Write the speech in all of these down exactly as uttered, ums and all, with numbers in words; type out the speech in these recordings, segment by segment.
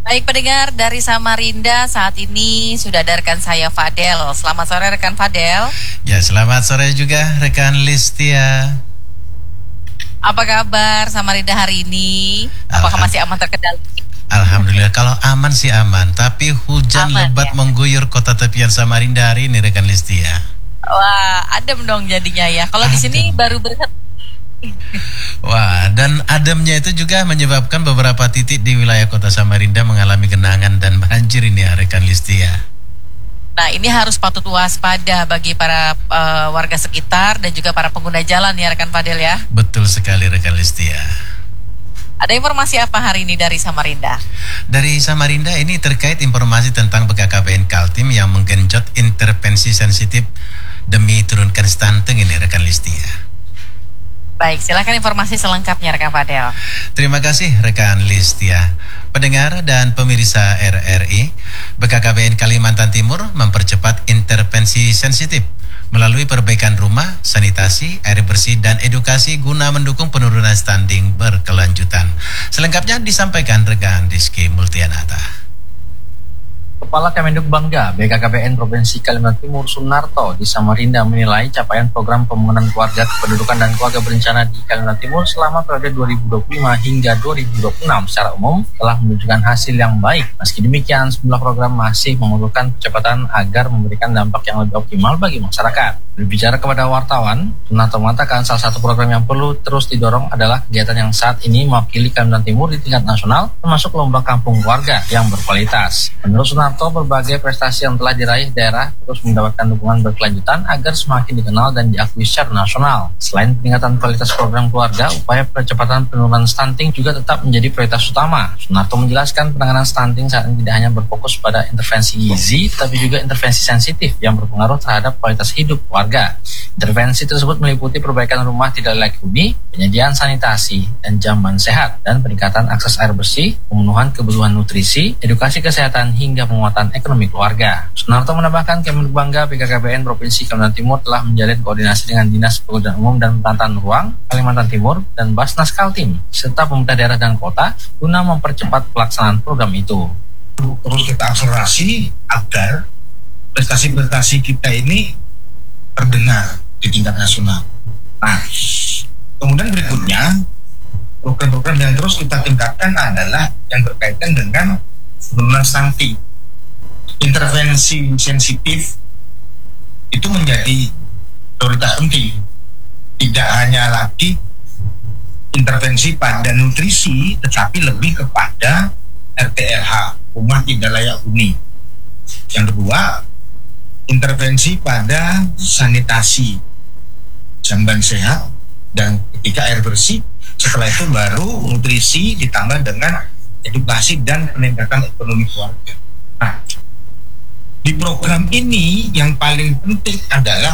Baik pendengar dari Samarinda, saat ini sudah ada rekan saya Fadel. Selamat sore rekan Fadel. Ya, selamat sore juga rekan Listia. Apa kabar Samarinda hari ini? Apakah masih aman terkendali? Alhamdulillah, kalau aman sih aman, tapi hujan Aman, lebat ya? mengguyur kota tepian Samarinda hari ini rekan Listia. Wah, adem dong jadinya ya. Kalau di sini baru berhenti. Wah, dan ademnya itu juga menyebabkan beberapa titik di wilayah kota Samarinda mengalami genangan dan banjir ini ya rekan Listia. Nah, ini harus patut waspada bagi para uh, warga sekitar dan juga para pengguna jalan ya rekan Fadel ya. Betul sekali rekan Listia. Ada informasi apa hari ini dari Samarinda? Dari Samarinda ini terkait informasi tentang B K K B N Kaltim yang menggenjot intervensi sensitif demi turunkan stunting ini rekan Listia. Baik, silakan informasi selengkapnya rekan Fadel. Terima kasih rekan Listia. Pendengar dan pemirsa R R I, B K K B N Kalimantan Timur mempercepat intervensi sensitif melalui perbaikan rumah, sanitasi, air bersih, dan edukasi guna mendukung penurunan stunting berkelanjutan. Selengkapnya disampaikan rekan Rizky Multianata. Kepala Kemenduk Bangga B K K B N Provinsi Kalimantan Timur Sunarto di Samarinda menilai capaian program pembangunan keluarga, kependudukan dan keluarga berencana di Kalimantan Timur selama periode dua ribu dua puluh lima hingga dua ribu dua puluh enam secara umum telah menunjukkan hasil yang baik. Meski demikian, sejumlah program masih memerlukan percepatan agar memberikan dampak yang lebih optimal bagi masyarakat. Berbicara kepada wartawan, Sunarto mengatakan salah satu program yang perlu terus didorong adalah kegiatan yang saat ini mewakili Kalimantan Timur di tingkat nasional, termasuk lomba kampung keluarga yang berkualitas. Menurut Sunarto, berbagai prestasi yang telah diraih daerah terus mendapatkan dukungan berkelanjutan agar semakin dikenal dan diakui secara nasional. Selain peningkatan kualitas program keluarga, upaya percepatan penurunan stunting juga tetap menjadi prioritas utama. Sunarto menjelaskan penanganan stunting saat ini tidak hanya berfokus pada intervensi gizi, tapi juga intervensi sensitif yang berpengaruh terhadap kualitas hidup keluarga. Intervensi tersebut meliputi perbaikan rumah tidak layak huni, penyediaan sanitasi dan jamban sehat, dan peningkatan akses air bersih, pemenuhan kebutuhan nutrisi, edukasi kesehatan hingga penguatan ekonomi keluarga. Sunarto menambahkan Kemenduk Bangga B K K B N Provinsi Kalimantan Timur telah menjalin koordinasi dengan Dinas Pekerjaan Umum dan Penataan Ruang Kalimantan Timur dan Basnas Kaltim serta pemerintah daerah dan kota guna mempercepat pelaksanaan program itu. Terus kita akselerasi agar prestasi-prestasi kita ini terdengar di tingkat nasional. Nah, kemudian berikutnya program-program yang terus kita tingkatkan adalah yang berkaitan dengan penurunan stunting. Intervensi sensitif itu menjadi prioritas penting. Tidak hanya lagi intervensi pada nutrisi, tetapi lebih kepada R T L H, rumah tidak layak huni. Yang kedua, intervensi pada sanitasi, jamban sehat, dan ketiga air bersih. Setelah itu baru nutrisi ditambah dengan edukasi dan peningkatan ekonomi keluarga. Nah, di program ini yang paling penting adalah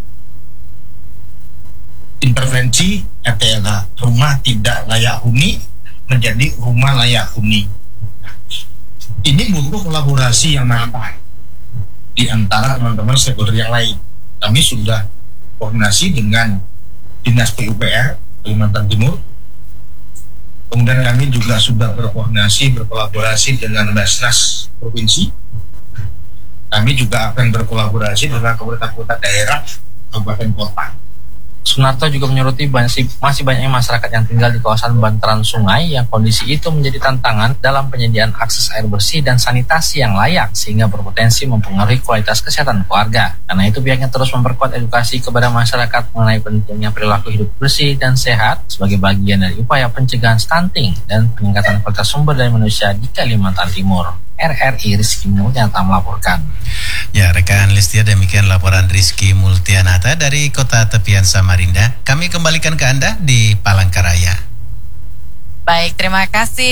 intervensi R T L H, rumah tidak layak huni menjadi rumah layak huni. Ini butuh kolaborasi yang mantap di antara teman-teman stakeholder yang lain. Kami sudah koordinasi dengan Dinas P U P R Kalimantan Timur. Kemudian kami juga sudah berkoordinasi, berkolaborasi dengan Basnas Provinsi. Kami juga akan berkolaborasi dengan pemerintah kota daerah, kabupaten kota. Sunarto juga menyoroti masih, masih banyaknya masyarakat yang tinggal di kawasan bantaran sungai yang kondisi itu menjadi tantangan dalam penyediaan akses air bersih dan sanitasi yang layak sehingga berpotensi mempengaruhi kualitas kesehatan keluarga. Karena itu pihaknya terus memperkuat edukasi kepada masyarakat mengenai pentingnya perilaku hidup bersih dan sehat sebagai bagian dari upaya pencegahan stunting dan peningkatan kualitas sumber daya manusia di Kalimantan Timur. R R I Rizky Multianata melaporkan. Ya, rekan Listia, demikian laporan Rizky Multianata dari kota tepian Samarinda. Kami kembalikan ke Anda di Palangkaraya. Baik, terima kasih.